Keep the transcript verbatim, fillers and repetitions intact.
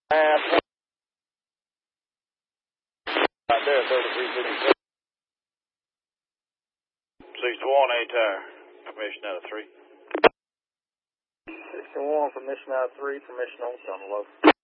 Right there, thirty-three fifty-seven. sixty-one, A-tire. Permission out of three. sixty-one, permission out of three, permission on tunnel low.